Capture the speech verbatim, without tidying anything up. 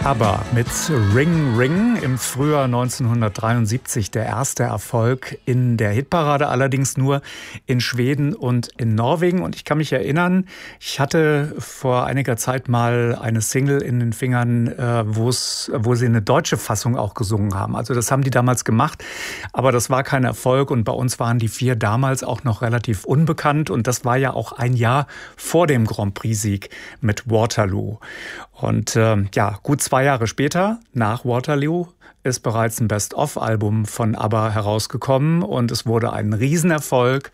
ABBA mit Ring Ring im Frühjahr neunzehnhundertdreiundsiebzig der erste Erfolg in der Hitparade, allerdings nur in Schweden und in Norwegen. Und ich kann mich erinnern, ich hatte vor einiger Zeit mal eine Single in den Fingern, äh, wo es, wo sie eine deutsche Fassung auch gesungen haben. Also das haben die damals gemacht, aber das war kein Erfolg und bei uns waren die vier damals auch noch relativ unbekannt und das war ja auch ein Jahr vor dem Grand Prix-Sieg mit Waterloo. Und äh, ja, gut zwei Jahre später, nach Waterloo, ist bereits ein Best-of-Album von ABBA herausgekommen und es wurde ein Riesenerfolg.